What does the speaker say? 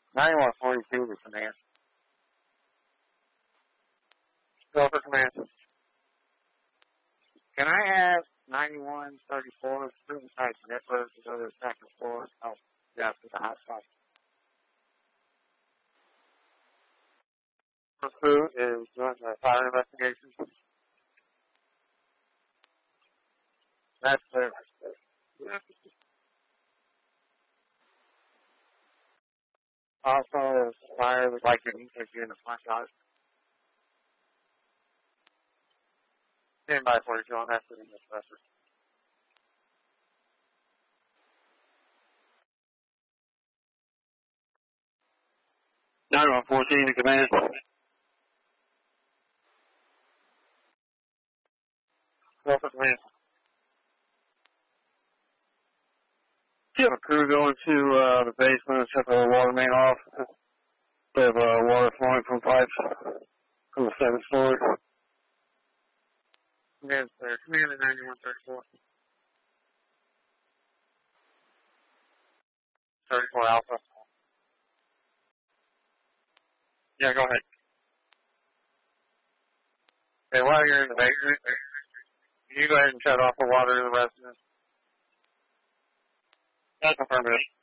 9142 to command. Go for command. Can I have 9134 student type network to go to the second floor? Oh, yeah, to the hot spot. Who is doing the fire investigation? That's there. Also, fire would like to take you in the front yard. Stand by for you, John. That's the professor. 9114 to command. Go for command. You have a crew going to the basement and shut the water main off. They have water flowing from pipes from the 7th floor. Yes, sir. Command at 9134. 34 Alpha. Yeah, go ahead. Okay, while you're in the basement, can you go ahead and shut off the water to the residents? That's affirmative.